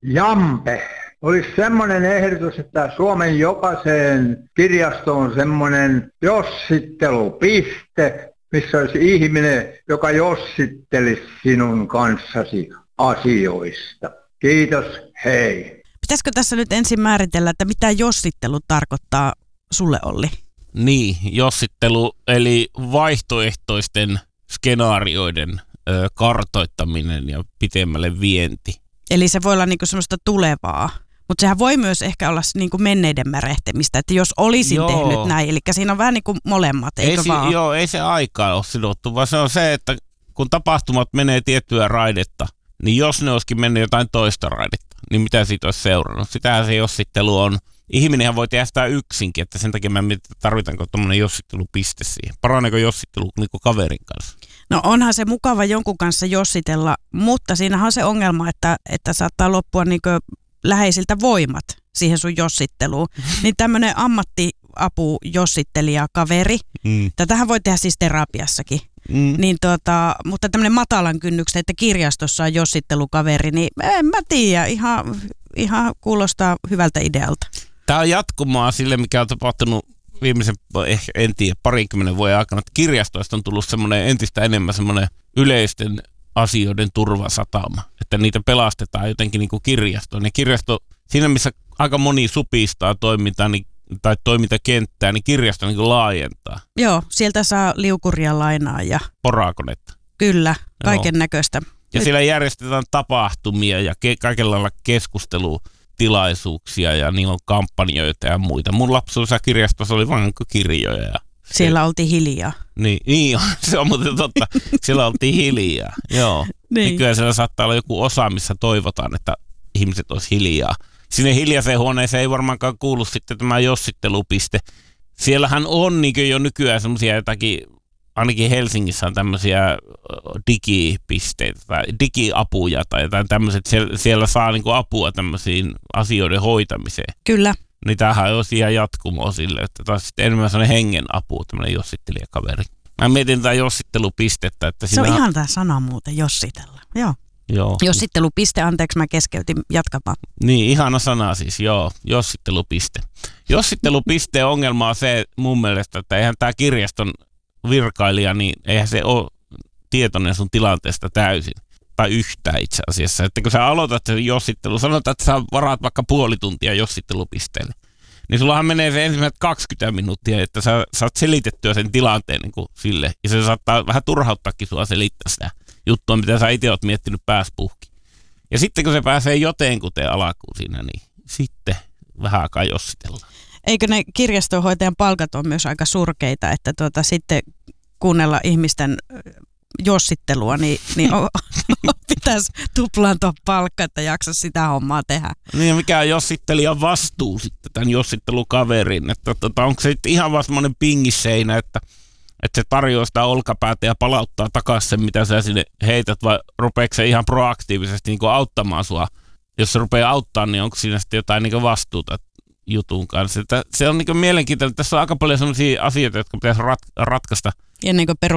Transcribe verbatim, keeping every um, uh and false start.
Jampe. Olisi semmoinen ehdotus, että Suomen jokaiseen kirjastoon semmoinen jossittelupiste, missä olisi ihminen, joka jossittelisi sinun kanssasi asioista. Kiitos, hei. Pitäisikö tässä nyt ensin määritellä, että mitä jossittelu tarkoittaa sulle, Olli? Niin, jossittelu eli vaihtoehtoisten skenaarioiden ö, kartoittaminen ja pitemmälle vienti. Eli se voi olla niinku semmoista tulevaa, mutta sehän voi myös ehkä olla niinku menneiden märehtemistä, että jos olisin joo. tehnyt näin, eli siinä on vähän niin kuin molemmat, eikö ei vaan? Si- joo, ei se aikaa ole sidottu, vaan se on se, että kun tapahtumat menee tiettyä raidetta, niin jos ne olisikin mennyt jotain toista raidetta, niin mitä siitä olisi seurannut? Sitähän se jossittelu on. Ihminenhän voi tehdä sitä yksinkin, että sen takia mä mietin, että tarvitaanko tuommoinen jossittelupiste siihen. Paraneeko jossittelu niin kuin kaverin kanssa? No onhan se mukava jonkun kanssa jossitella, mutta siinähän on se ongelma, että, että saattaa loppua niin kuin läheisiltä voimat siihen sun jossitteluun. Niin tämmöinen ammattiapu jossittelija kaveri, mm. tätähän voi tehdä siis terapiassakin. Mm. Niin tota, mutta tämmöinen matalan kynnyksen, että kirjastossa on jossittelukaveri, niin en mä tiedä, ihan, ihan kuulostaa hyvältä idealta. Tämä on jatkumaa sille, mikä on tapahtunut viimeisen, ehkä en tiedä, parinkymmenen vuoden aikana, että kirjastoista on tullut semmoinen entistä enemmän semmoinen yleisten asioiden turvasatama, että niitä pelastetaan jotenkin niin kuin kirjastoon. Ja kirjasto, siinä missä aika moni supistaa toimintaa niin, tai toimintakenttää, niin kirjasto niin kuin laajentaa. Joo, sieltä saa liukuria lainaa ja porakonetta. Kyllä, kaiken näköistä. Ja Nyt. Siellä järjestetään tapahtumia ja ke- kaikenlailla keskustelutilaisuuksia ja niillä on kampanjoita ja muita. Mun lapsuudessa kirjastossa oli vain kirjoja. Ja siellä se, oltiin hiljaa. Niin, niin, se on muuten totta. Siellä oltiin hiljaa, joo. Niin. Nykyään siellä saattaa olla joku osa, missä toivotaan, että ihmiset olisi hiljaa. Sinne hiljaiseen huoneeseen ei varmaankaan kuulu sitten tämä jossittelupiste. Siellähän on niin jo nykyään semmoisia jotakin, ainakin Helsingissä on tämmöisiä digipisteitä tai digiapuja tai jotain tämmöiset. Siellä, siellä saa niin apua tämmöisiin asioiden hoitamiseen. Kyllä. Niin tämähän olisi ihan jatkumoa sille, että taas sitten enemmän sellainen hengen apu, tämmöinen jossittelijakaveri. Mä mietin tätä jossittelupistettä. Että se on ihan on... tämä sana muuten, jossitella. Joo. Joo. Jossittelupiste, anteeksi mä keskeytin, jatkapa. Niin, ihana sana siis, joo, jossittelupiste. Jossittelupisteen ongelma on se mun mielestä, että eihän tämä kirjaston virkailija, niin eihän se ole tietoinen sun tilanteesta täysin. Tai yhtään itse asiassa. Että kun sä aloitat sen jossittelu, sanotaan, että sä varaat vaikka puoli tuntia jossittelupisteelle, niin sullahan menee se ensimmäiset kaksikymmentä minuuttia, että sä saat selitettyä sen tilanteen niin kuin sille. Ja se saattaa vähän turhauttaakin sua selittää sitä juttua, mitä sä itse oot miettinyt päässä puhki. Ja sitten kun se pääsee jotenkuten alkuun siinä, niin sitten vähän aikaa jossitellaan. Eikö ne kirjastonhoitajan palkat on myös aika surkeita, että tuota, sitten kuunnella ihmisten jossittelua, niin, niin pitäisi tuplaantua palkka, että jaksa sitä hommaa tehdä. Niin ja mikä on jossittelijan vastuu sitten tämän jossittelukaverin, että tota, onko se ihan vaan semmoinen pingiseinä, että, että se tarjoaa sitä olkapäätä ja palauttaa takaisin sen, mitä sä sinne heität, vai rupeeko se ihan proaktiivisesti niin kuin auttamaan sua? Jos se rupeaa auttaa, niin onko siinä sitten jotain niin kuin vastuuta jutun kanssa? Että se on niin kuin mielenkiintoinen, tässä on aika paljon sellaisia asioita, jotka pitäisi rat- ratkaista. Ennen kuin